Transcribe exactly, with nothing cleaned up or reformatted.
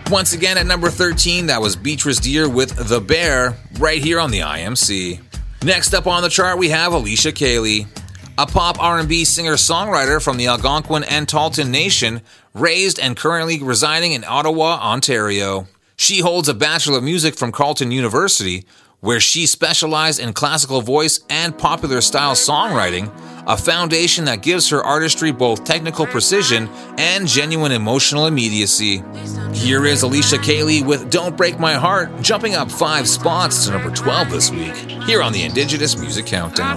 Once again at number thirteen, that was Beatrice Deer with The Bear, right here on the I M C. Next up on the chart, we have Alicia Cayley, a pop R and B singer-songwriter from the Algonquin and Tahltan Nation, raised and currently residing in Ottawa, Ontario. She holds a Bachelor of Music from Carleton University, where she specialized in classical voice and popular style songwriting, a foundation that gives her artistry both technical precision and genuine emotional immediacy. Here is Alicia Cayley with Don't Break My Heart, jumping up five spots to number twelve this week, here on the Indigenous Music Countdown.